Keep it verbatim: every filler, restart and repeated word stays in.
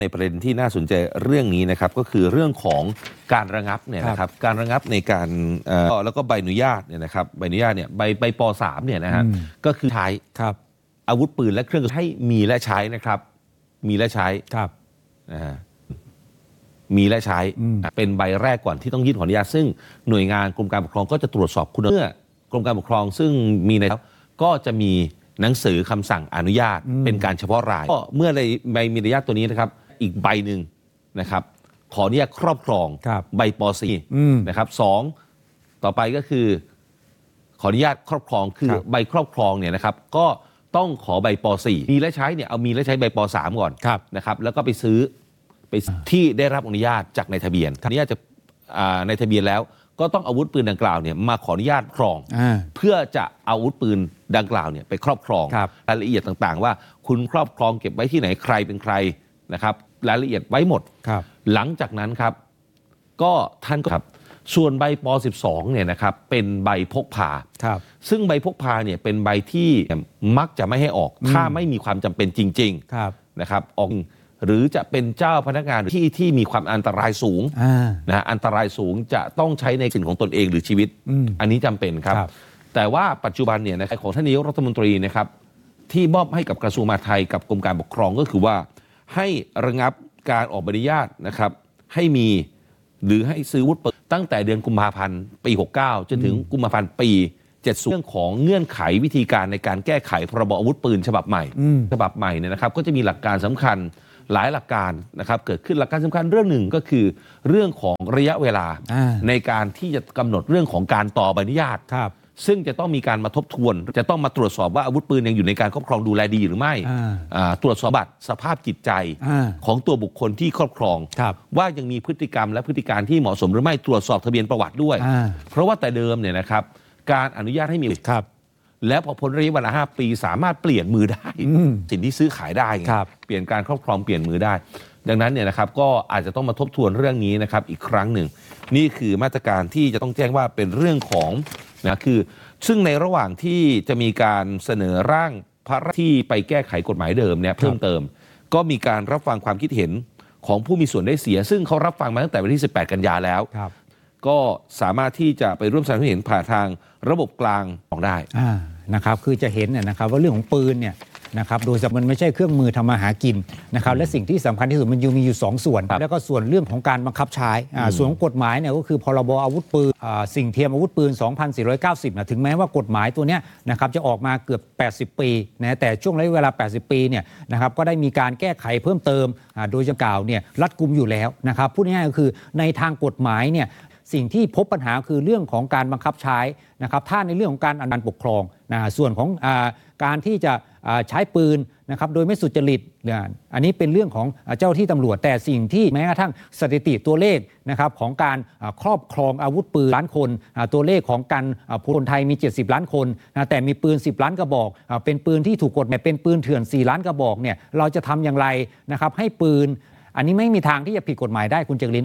ในประเด็นที่น่าสนใจเรื่องนี้นะครับก็คือเรื่องของการระงับเนี่ยนะครับการระงับในการแล้วก็ใบอนุญาตเนี่ยนะครับใบอนุญาตเนี่ยใบใบป สามเนี่ยนะฮะก็คือใช้อาวุธปืนและเครื่องให้มีและใช้นะครับมีและใช้นะฮะมีและใช้เป็นใบแรกก่อนที่ต้องยื่นขออนุญาตซึ่งหน่วยงานกรมการปกครองก็จะตรวจสอบคุณเมื่อกรมการปกครองซึ่งมีในก็จะมีหนังสือคำสั่งอนุญาตเป็นการเฉพาะรายก็เมื่อในใบมีอนุญาตตัวนี้นะครับอีกใบหนึ่งนะครับขออนุญาตครอบครองใบป สี่ นะครับสองต่อไปก็คือขออนุญาตครอบครองคือใบครอบครองเนี่ยนะครับก็ต้องขอใบป สี่ มีและใช้เนี่ยเอามีและใช้ใบป สาม ก่อนนะครับแล้วก็ไปซื้อไปที่ได้รับอนุญาตจากนายทะเบียนอนุญาตจากในทะเบียนแล้วก็ต้องอาวุธปืนดังกล่าวเนี่ยมาขออนุญาตครองเพื่อจะเอาอาวุธปืนดังกล่าวเนี่ยไปครอบครองรายละเอียดต่างๆว่าคุณครอบครองเก็บไว้ที่ไหนใครเป็นใครนะครับรายละเอียดไว้หมดหลังจากนั้นครับก็ท่านก็ครับส่วนใบป สิบสอง เนี่ยนะครับเป็นใบพกพาซึ่งใบพกพาเนี่ยเป็นใบที่มักจะไม่ให้ออกถ้าไม่มีความจำเป็นจริงๆนะครับออกหรือจะเป็นเจ้าพนักงานที่ที่มีความอันตรายสูงนะอันตรายสูงจะต้องใช้ในสิ่งของตนเองหรือชีวิต อ, อันนี้จำเป็นครับแต่ว่าปัจจุบันเนี่ยในของท่านนายกรัฐมนตรีนะครับที่มอบให้กับกระทรวงมหาดไทยกับกรมการปกครองก็คือว่าให้ระงับการออกใบอนุญาตนะครับให้มีหรือให้ซื้ออาวุธปืนตั้งแต่เดือนกุมภาพันธ์ปีหกสิบเก้าจนถึงกุมภาพันธ์ปีเจ็ดสิบเรื่องของเงื่อนไขวิธีการในการแก้ไขพรบอาวุธปืนฉบับใหม่ฉบับใหม่เนี่ยนะครับก็จะมีหลักการสำคัญหลายหลักการนะครับเกิดขึ้นหลักการสำคัญเรื่องหนึ่งก็คือเรื่องของระยะเวลาในการที่จะกำหนดเรื่องของการต่อใบอนุญาตซึ่งจะต้องมีการมาทบทวนจะต้องมาตรวจสอบว่าอาวุธปืนยังอยู่ในการครอบครองดูแลดีหรือไม่ตรวจสอบบัตรสภาพจิตใจของตัวบุคคลที่ครอบครองว่ายังมีพฤติกรรมและพฤติการที่เหมาะสมหรือไม่ตรวจสอบทะเบียนประวัติด้วยเพราะว่าแต่เดิมเนี่ยนะครับการอนุญาตให้มีแล้วพอพ้นระยะเวลาห้าปีสามารถเปลี่ยนมือได้สิ่งที่ซื้อขายได้เปลี่ยนการครอบครองเปลี่ยนมือได้ดังนั้นเนี่ยนะครับก็อาจจะต้องมาทบทวนเรื่องนี้นะครับอีกครั้งหนึ่งนี่คือมาตรการที่จะต้องแจ้งว่าเป็นเรื่องของนะคือซึ่งในระหว่างที่จะมีการเสนอร่างพระราชที่ไปแก้ไขกฎหมายเดิมเนี่ยเพิ่มเติมก็มีการรับฟังความคิดเห็นของผู้มีส่วนได้เสียซึ่งเขารับฟังมาตั้งแต่วันที่สิบแปดกันยาแล้วก็สามารถที่จะไปร่วมแสดงความเห็นผ่านทางระบบกลางของได้นะครับคือจะเห็นเนี่ยนะครับว่าเรื่องของปืนเนี่ยนะครับโดยมันไม่ใช่เครื่องมือทำมาหากินนะครับและสิ่งที่สำคัญที่สุดมันยังมีอยู่สองส่วนแล้วก็ส่วนเรื่องของการบังคับใช้ส่วนของกฎหมายเนี่ยก็คือพรบอาวุธปืนสิ่งเทียมอาวุธปืนสองพันสี่ร้อยเก้าสิบนะถึงแม้ว่ากฎหมายตัวเนี้ยนะครับจะออกมาเกือบแปดสิบปีนะแต่ช่วงระยะเวลาแปดสิบปีเนี่ยนะครับก็ได้มีการแก้ไขเพิ่มเติมโดยจะกล่าวเนี่ยรัดกุมอยู่แล้วนะครับพูดง่ายๆก็คือในทางกฎหมายเนี่ยสิ่งที่พบปัญหาคือเรื่องของการบังคับใช้นะครับถ้าในเรื่องของการอำนาจปกครองนะส่วนของอาการที่จะใช้ปืนนะครับโดยไม่สุจริตนะอันนี้เป็นเรื่องของเจ้าที่ตำรวจแต่สิ่งที่แม้กระทั่งสถิติตัวเลขนะครับของการครอบครองอาวุธปืนล้านคนตัวเลขของการคนไทยมีเจ็ดสิบล้านคนนะแต่มีปืนสิบล้านกระบอกเป็นปืนที่ถูกกฎหมายเป็นปืนเถื่อนสี่ล้านกระบอกเนี่ยเราจะทำอย่างไรนะครับให้ปืนอันนี้ไม่มีทางที่จะผิดกฎหมายได้คุณเจริญ